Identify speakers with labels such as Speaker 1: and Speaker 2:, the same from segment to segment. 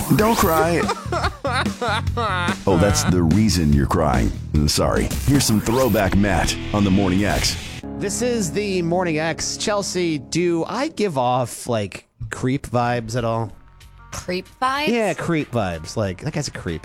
Speaker 1: Don't cry. Oh, that's the reason you're crying. Sorry. Here's some throwback Matt on the Morning X.
Speaker 2: This is the Morning X. Chelsea, do I give off, like, creep vibes at all?
Speaker 3: Creep vibes?
Speaker 2: Yeah, creep vibes. Like, that guy's a creep.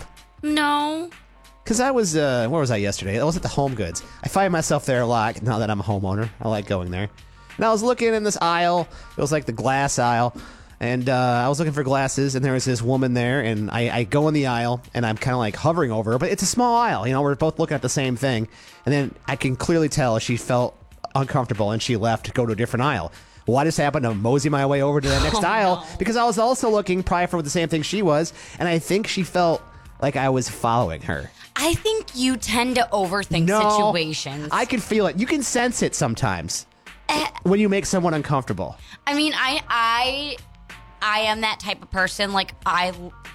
Speaker 3: No.
Speaker 2: Because I was, where was I yesterday? I was at the Home Goods. I find myself there a lot now that I'm a homeowner. I like going there. And I was looking in this aisle. It was like the glass aisle. And I was looking for glasses, and there was this woman there. And I go in the aisle, and I'm kind of like hovering over her. But it's a small aisle. You know, we're both looking at the same thing. And then I can clearly tell she felt uncomfortable, and she left to go to a different aisle. Well, I just happened to mosey my way over to the next aisle because I was also looking probably for the same thing she was. And I think she felt like I was following her.
Speaker 3: I think you tend to overthink situations.
Speaker 2: I can feel it. You can sense it sometimes when you make someone uncomfortable.
Speaker 3: I mean, I am that type of person. Like, I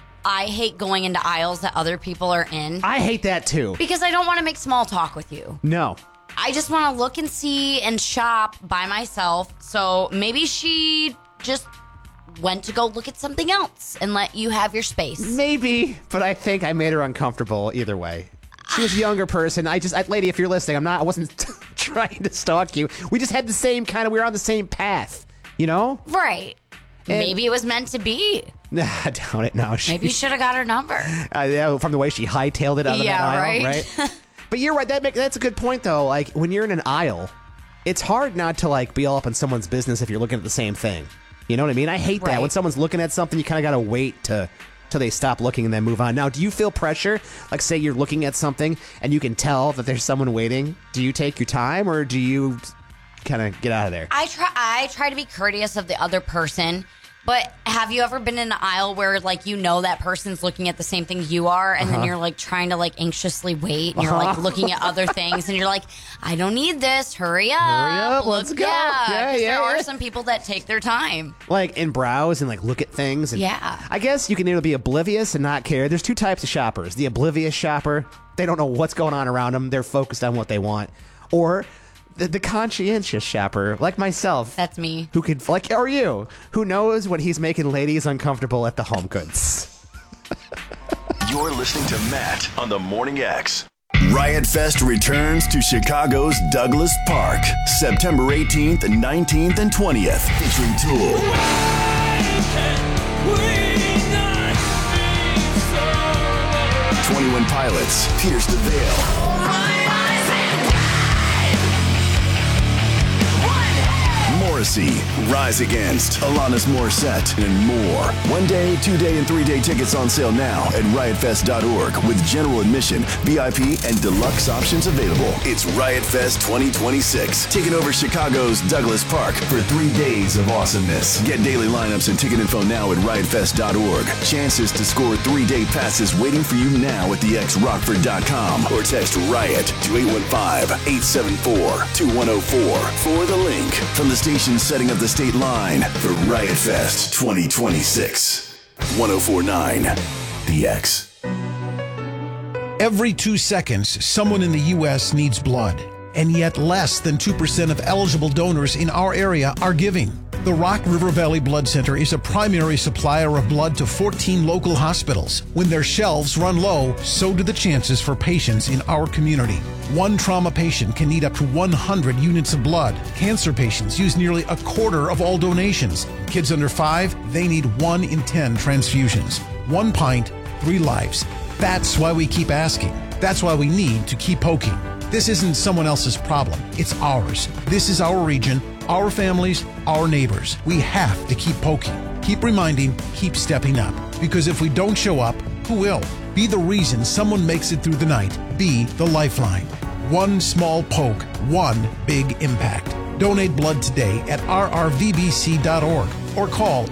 Speaker 3: hate going into aisles that other people are in.
Speaker 2: I hate that too.
Speaker 3: Because I don't want to make small talk with you.
Speaker 2: No.
Speaker 3: I just want to look and see and shop by myself. So maybe she just went to go look at something else and let you have your space.
Speaker 2: Maybe, but I think I made her uncomfortable either way. She was a younger person. Lady, if you're listening, I wasn't trying to stalk you. We just had the same we were on the same path, you know?
Speaker 3: Right. Maybe it was meant to be.
Speaker 2: Nah, I doubt it now.
Speaker 3: Maybe you should have got her number.
Speaker 2: Yeah, from the way she hightailed it out of that aisle, right? But you're right. That's a good point, though. Like, when you're in an aisle, it's hard not to, like, be all up in someone's business if you're looking at the same thing. You know what I mean? I hate that. When someone's looking at something, you kind of got to wait till they stop looking and then move on. Now, do you feel pressure? Like, say you're looking at something and you can tell that there's someone waiting. Do you take your time, or do you kind of get out of there?
Speaker 3: I try to be courteous of the other person. But have you ever been in an aisle where, like, you know that person's looking at the same thing you are, and then you're, like, trying to, like, anxiously wait, and you're, like, looking at other things, and you're like, I don't need this. Hurry up.
Speaker 2: Let's go.
Speaker 3: Yeah, there are some people that take their time.
Speaker 2: Like, and browse and, like, look at things. And I guess you can either be oblivious and not care. There's two types of shoppers. The oblivious shopper, they don't know what's going on around them. They're focused on what they want. Or the conscientious shopper, like myself.
Speaker 3: That's me.
Speaker 2: Who could, like, or you, who knows when he's making ladies uncomfortable at the Home Goods.
Speaker 1: You're listening to Matt on the Morning X. Riot Fest returns to Chicago's Douglas Park, September 18th, 19th, and 20th, featuring Tool, 21 Pilots, Pierce the Veil, Morrissey, Rise Against, Alanis Morissette, and more. 1-day, 2-day, and 3-day tickets on sale now at riotfest.org with general admission, VIP, and deluxe options available. It's Riot Fest 2026, taking over Chicago's Douglas Park for 3 days of awesomeness. Get daily lineups and ticket info now at riotfest.org. Chances to score 3-day passes waiting for you now at thexrockford.com or text RIOT to 815-874-2104 for the link. From the station setting up the state line for Riot Fest 2026. 1049 The X.
Speaker 4: Every 2 seconds, someone in the U.S. needs blood, and yet less than 2% of eligible donors in our area are giving. The Rock River Valley Blood Center is a primary supplier of blood to 14 local hospitals. When their shelves run low, so do the chances for patients in our community. One trauma patient can need up to 100 units of blood. Cancer patients use nearly a quarter of all donations. Kids under 5, they need 1 in 10 transfusions. 1 pint, 3 lives. That's why we keep asking. That's why we need to keep poking. This isn't someone else's problem. It's ours. This is our region, our families, our neighbors. We have to keep poking, keep reminding, keep stepping up. Because if we don't show up, who will? Be the reason someone makes it through the night. Be the lifeline. One small poke, one big impact. Donate blood today at rrvbc.org or call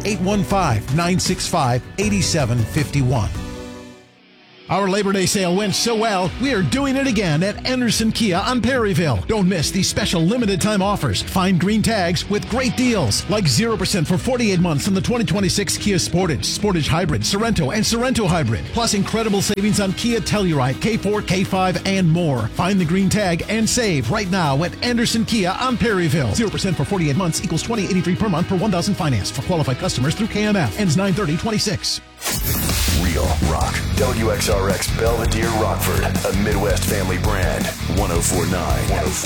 Speaker 4: 815-965-8751. Our Labor Day sale went so well, we are doing it again at Anderson Kia on Perryville. Don't miss these special limited time offers. Find green tags with great deals, like 0% for 48 months on the 2026 Kia Sportage, Sportage Hybrid, Sorento, and Sorento Hybrid. Plus incredible savings on Kia Telluride, K4, K5, and more. Find the green tag and save right now at Anderson Kia on Perryville. 0% for 48 months equals $20.83 per month per 1,000 financed for qualified customers through KMF. Ends 9/30/26.
Speaker 1: real rock. WXRX Belvedere Rockford, a Midwest family brand. 1049.